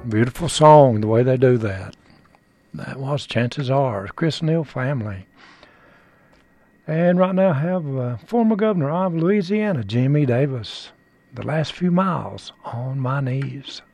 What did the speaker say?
Beautiful song, the way they do that. That was Chances Are, Chris Neal Family. And right now I have former governor of Louisiana, Jimmy Davis, The Last Few Miles on My Knees.